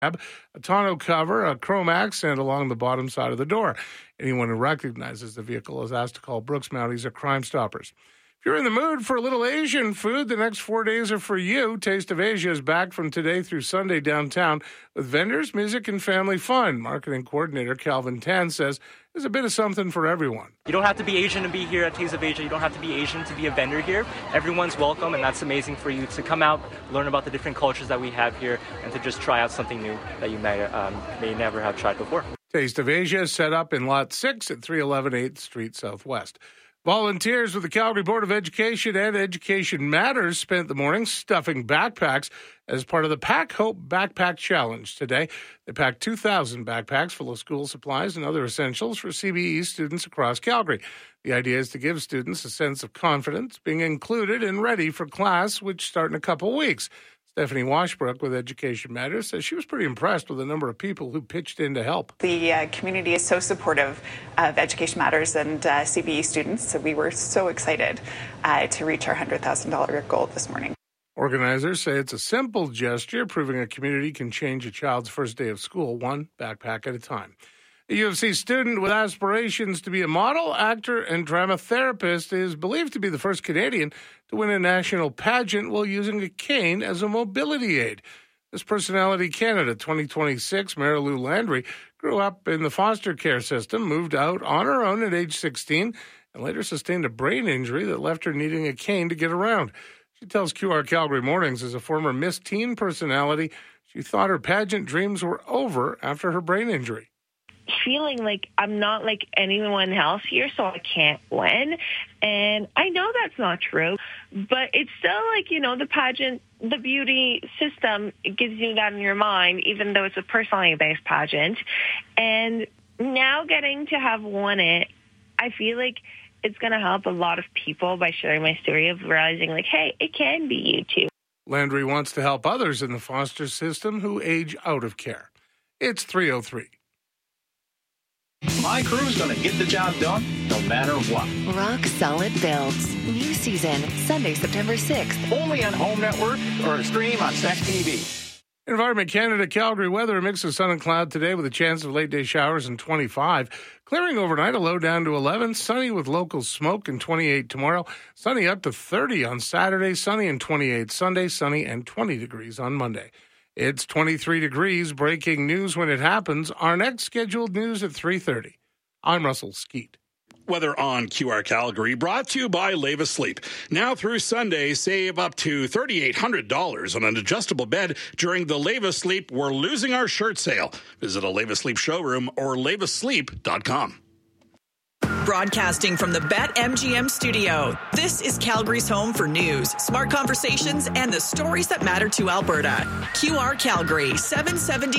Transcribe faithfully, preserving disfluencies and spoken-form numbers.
a tonneau cover, a chrome accent along the bottom side of the door. Anyone who recognizes the vehicle is asked to call Brooks Mounties or Crime Stoppers. If you're in the mood for a little Asian food, the next four days are for you. Taste of Asia is back from today through Sunday downtown with vendors, music, and family fun. Marketing coordinator Calvin Tan says there's a bit of something for everyone. You don't have to be Asian to be here at Taste of Asia. You don't have to be Asian to be a vendor here. Everyone's welcome, and that's amazing for you to come out, learn about the different cultures that we have here, and to just try out something new that you may, um, may never have tried before. Taste of Asia is set up in Lot six at three eleven eighth Street Southwest. Volunteers with the Calgary Board of Education and Education Matters spent the morning stuffing backpacks as part of the Pack Hope Backpack Challenge today. They packed two thousand backpacks full of school supplies and other essentials for C B E students across Calgary. The idea is to give students a sense of confidence, being included and ready for class, which start in a couple weeks. Stephanie Washbrook with Education Matters says she was pretty impressed with the number of people who pitched in to help. The uh, community is so supportive of Education Matters and uh, C B E students, so we were so excited uh, to reach our one hundred thousand dollars goal this morning. Organizers say it's a simple gesture, proving a community can change a child's first day of school, one backpack at a time. A U of C student with aspirations to be a model, actor, and drama therapist is believed to be the first Canadian to win a national pageant while using a cane as a mobility aid. This Personality Canada twenty twenty-six, Marilou Landry, grew up in the foster care system, moved out on her own at age sixteen, and later sustained a brain injury that left her needing a cane to get around. She tells Q R Calgary Mornings as a former Miss Teen personality, she thought her pageant dreams were over after her brain injury. Feeling like I'm not like anyone else here, so I can't win. And I know that's not true, but it's still like, you know, the pageant, the beauty system, it gives you that in your mind, even though it's a personality-based pageant. And now getting to have won it, I feel like it's going to help a lot of people by sharing my story of realizing, like, hey, it can be you too. Landry wants to help others in the foster system who age out of care. It's three oh three. My crew's going to get the job done no matter what. Rock Solid Builds. New season, Sunday, September sixth. Only on Home Network or stream on Sex T V. Environment Canada Calgary weather, a mix of sun and cloud today with a chance of late day showers and twenty-five. Clearing overnight, a low down to eleven. Sunny with local smoke and twenty-eight tomorrow. Sunny up to thirty on Saturday. Sunny and twenty-eight Sunday. Sunny and twenty degrees on Monday. It's twenty-three degrees. Breaking news when it happens. Our next scheduled news at three thirty. I'm Russell Skeet. Weather on Q R Calgary, brought to you by Leva Sleep. Now through Sunday, save up to three thousand eight hundred dollars on an adjustable bed during the Leva Sleep We're Losing Our Shirt sale. Visit a Leva Sleep showroom or leva sleep dot com. Broadcasting from the BetMGM studio, this is Calgary's home for news, smart conversations, and the stories that matter to Alberta. Q R Calgary, seven seventy